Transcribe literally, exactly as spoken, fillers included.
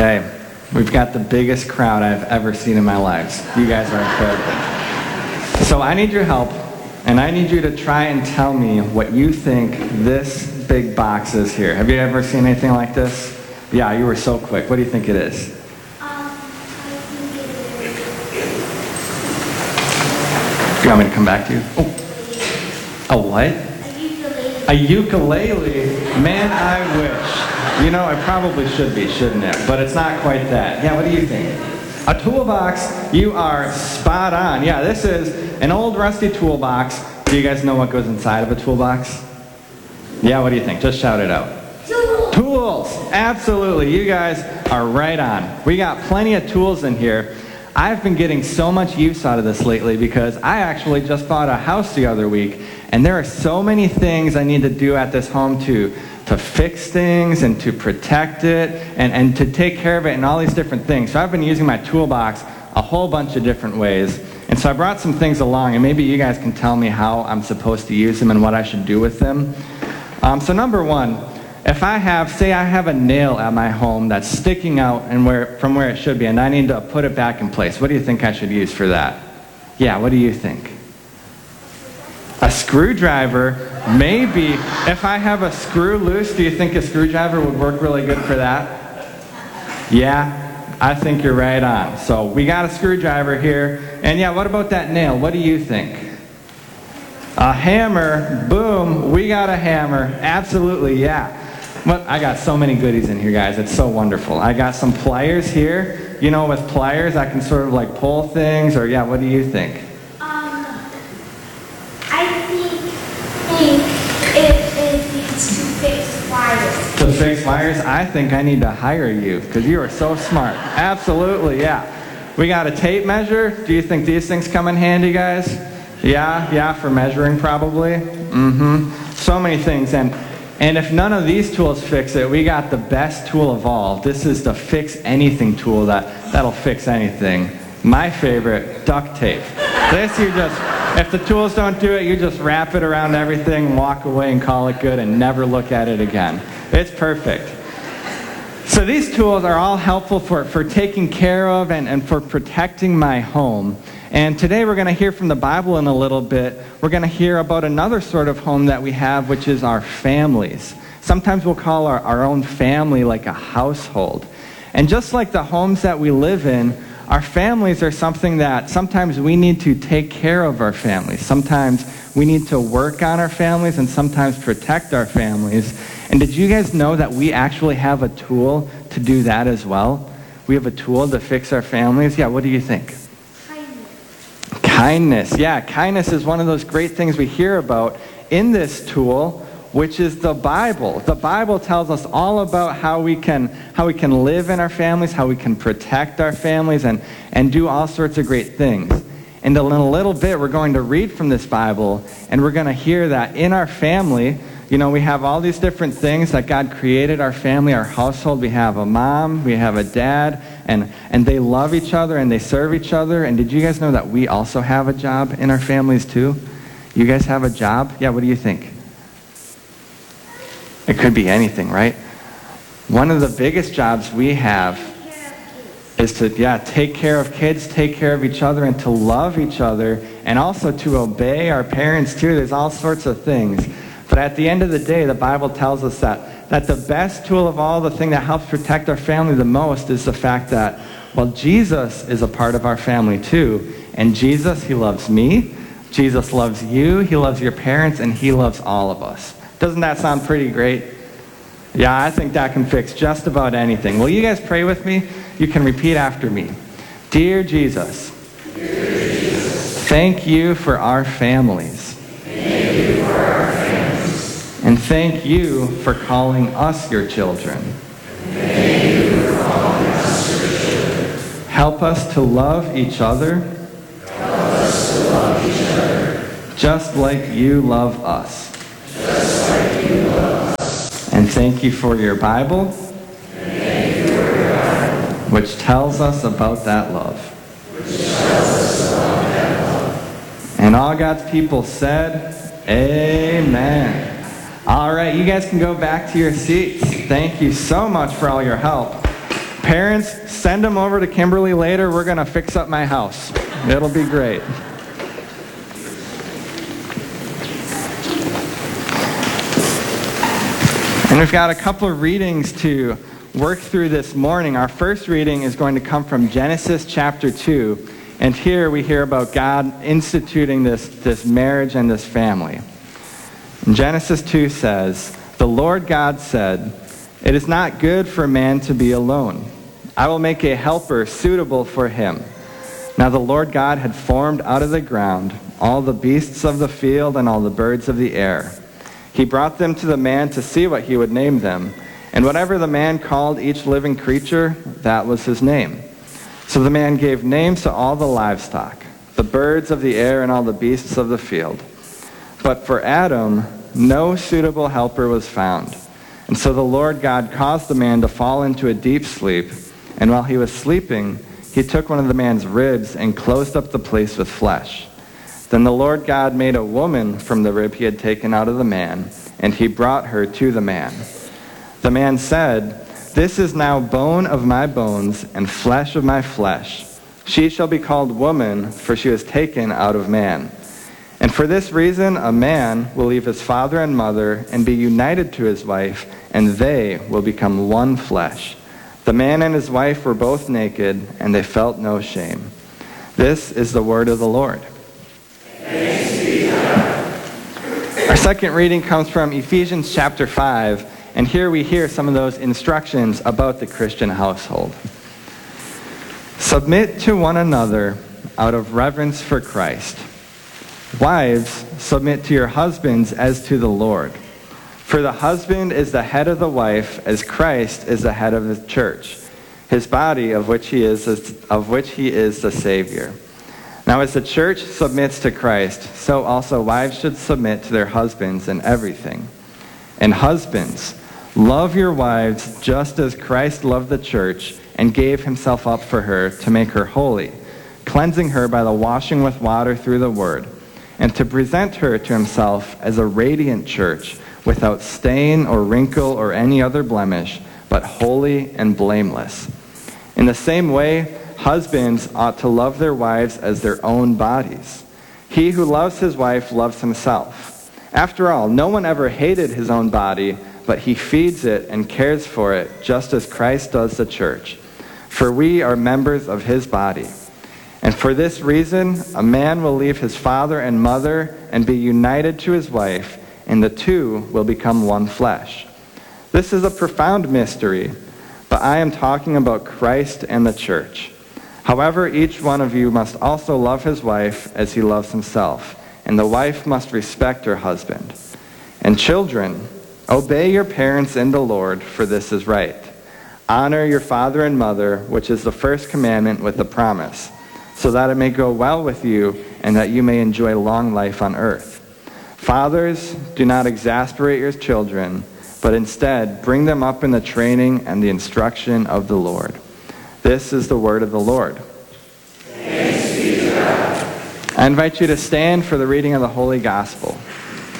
Okay, we've got the biggest crowd I've ever seen in my life. You guys are incredible. So I need your help, and I need you to try and tell me what you think this big box is here. Have you ever seen anything like this? Yeah, you were so quick. What do you think it is? Um, I think it is. You want me to come back to you? Oh. A what? A ukulele. A ukulele? Man, I wish. You know, it probably should be, shouldn't it? But it's not quite that. Yeah, what do you think? A toolbox, you are spot on. Yeah, this is an old rusty toolbox. Do you guys know what goes inside of a toolbox? Yeah, what do you think? Just shout it out. Tools. Tools, absolutely. You guys are right on. We got plenty of tools in here. I've been getting so much use out of this lately because I actually just bought a house the other week, and there are so many things I need to do at this home to, to fix things and to protect it and, and to take care of it and all these different things. So I've been using my toolbox a whole bunch of different ways. And so I brought some things along, and maybe you guys can tell me how I'm supposed to use them and what I should do with them. Um, so number one, if I have, say I have a nail at my home that's sticking out and where, from where it should be, and I need to put it back in place, what do you think I should use for that? Yeah, what do you think? A screwdriver? Maybe. If I have a screw loose, do you think a screwdriver would work really good for that? Yeah, I think you're right on. So we got a screwdriver here. And yeah, what about that nail? What do you think? A hammer. Boom, we got a hammer. Absolutely, yeah. What? I got so many goodies in here, guys. It's so wonderful. I got some pliers here. You know, with pliers, I can sort of like pull things, or yeah, what do you think? Um, I think, think it, it needs to fix wires. To fix wires? I think I need to hire you, because you are so smart. Absolutely, yeah. We got a tape measure. Do you think these things come in handy, guys? Yeah, yeah, for measuring probably. Mm-hmm. So many things. And And if none of these tools fix it, we got the best tool of all. This is the fix anything tool that, that'll fix anything. My favorite, duct tape. This you just, if the tools don't do it, you just wrap it around everything, walk away and call it good and never look at it again. It's perfect. So these tools are all helpful for, for taking care of and, and for protecting my home. And today we're going to hear from the Bible in a little bit. We're going to hear about another sort of home that we have, which is our families. Sometimes we'll call our, our own family like a household. And just like the homes that we live in, our families are something that sometimes we need to take care of our families. Sometimes we need to work on our families and sometimes protect our families. And did you guys know that we actually have a tool to do that as well? We have a tool to fix our families. Yeah, what do you think? Kindness. Yeah, kindness is one of those great things we hear about in this tool, which is the Bible. The Bible tells us all about how we can how we can live in our families, how we can protect our families, and, and do all sorts of great things. And in a little bit, we're going to read from this Bible, and we're going to hear that in our family, you know, we have all these different things that God created our family, our household. We have a mom, we have a dad, and, and they love each other and they serve each other. And did you guys know that we also have a job in our families too? You guys have a job? Yeah, what do you think? It could be anything, right? One of the biggest jobs we have is to, yeah, take care of kids, take care of each other, and to love each other, and also to obey our parents too. There's all sorts of things. But at the end of the day, the Bible tells us that, that the best tool of all, the thing that helps protect our family the most, is the fact that, well, Jesus is a part of our family too. And Jesus, he loves me. Jesus loves you. He loves your parents. And he loves all of us. Doesn't that sound pretty great? Yeah, I think that can fix just about anything. Will you guys pray with me? You can repeat after me. Dear Jesus, Dear Jesus, thank you for our families. Thank you for our families. And thank you for calling us your children. Thank you for calling us your children. Help us to love each other. Help us to love each other. Just like you love us. Just like you love us. And thank you for your Bible. And thank you for your Bible. Which tells us about that love. Which tells us about that love. And all God's people said, Amen. All right, you guys can go back to your seats. Thank you so much for all your help. Parents, send them over to Kimberly later. We're going to fix up my house. It'll be great. And we've got a couple of readings to work through this morning. Our first reading is going to come from Genesis chapter two. And here we hear about God instituting this, this marriage and this family. And Genesis two says, "The Lord God said, 'It is not good for man to be alone. I will make a helper suitable for him.' Now the Lord God had formed out of the ground all the beasts of the field and all the birds of the air. He brought them to the man to see what he would name them. And whatever the man called each living creature, that was his name. So the man gave names to all the livestock, the birds of the air and all the beasts of the field. But for Adam, no suitable helper was found. And so the Lord God caused the man to fall into a deep sleep. And while he was sleeping, he took one of the man's ribs and closed up the place with flesh. Then the Lord God made a woman from the rib he had taken out of the man, and he brought her to the man. The man said, 'This is now bone of my bones and flesh of my flesh. She shall be called woman, for she was taken out of man.' And for this reason, a man will leave his father and mother and be united to his wife, and they will become one flesh. The man and his wife were both naked, and they felt no shame." This is the word of the Lord. Thanks be to God. Our second reading comes from Ephesians chapter five, and here we hear some of those instructions about the Christian household. "Submit to one another out of reverence for Christ. Wives, submit to your husbands as to the Lord. For the husband is the head of the wife, as Christ is the head of the church, his body, of which he is of which he is the Savior. Now as the church submits to Christ, so also wives should submit to their husbands in everything. And husbands, love your wives just as Christ loved the church and gave himself up for her to make her holy, cleansing her by the washing with water through the word, and to present her to himself as a radiant church, without stain or wrinkle or any other blemish, but holy and blameless. In the same way, husbands ought to love their wives as their own bodies. He who loves his wife loves himself. After all, no one ever hated his own body, but he feeds it and cares for it, just as Christ does the church. For we are members of his body. And for this reason, a man will leave his father and mother and be united to his wife, and the two will become one flesh. This is a profound mystery, but I am talking about Christ and the church. However, each one of you must also love his wife as he loves himself, and the wife must respect her husband. And children, obey your parents in the Lord, for this is right. Honor your father and mother, which is the first commandment with a promise, so that it may go well with you and that you may enjoy long life on earth. Fathers, do not exasperate your children, but instead bring them up in the training and the instruction of the Lord. This is the word of the Lord. Thanks be to God. I invite you to stand for the reading of the Holy Gospel.